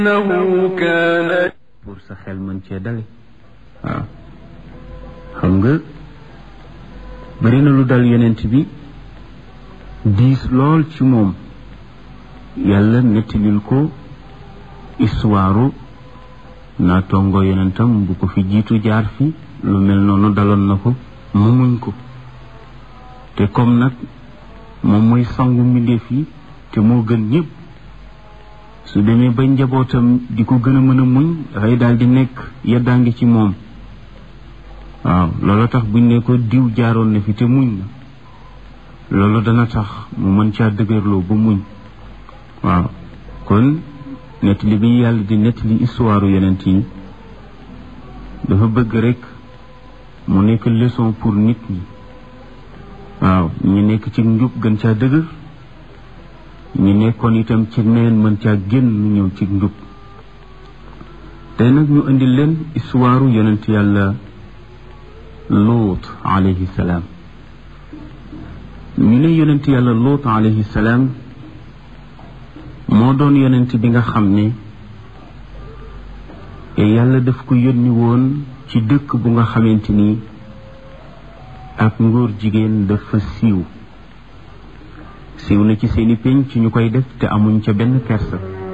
innahu kaana pour sa xel mën cee dale waaw xam nga bari na lu dal yonent bi diis lool ci moom yàlla nettalil ko histoire naa tongo yonentam bu ko fi jiitu jaar fi lu mel noonu daloon na ko mu muñ ko te comme nag moom mooy sangu mbindeef yi te moo gën ñëpp su demee ba njabootam di ko gën a mën a muñ dafay daal di nekk yeddaangi ci moom waaw loolu tax buñ ne ko diw jaaroon na fi te muñ na loolu dana tax mu mën caa dëgërloo ba muñ waaw kon nettali bi yàlla di nettali histoire yonent yi dafa bëgg rek mu nekk leçon pour nit ñi waaw ñu nekk ci njub gën caa dëgër ñu nekkoon itam ci neen mën caa génn ñëw ci njub tey nag ñu indi leen histoire yonent yàlla Luut alayhi salaam ñu ne yonent yàlla Luut alayhi salaam moo doon yonent bi nga xam ne yàlla daf ko yónni woon ci dëkk bu nga xamante ni ak ngóor jigéen dafa siiw na ci seeni pénc ñu koy def te amuñ ca benn kersa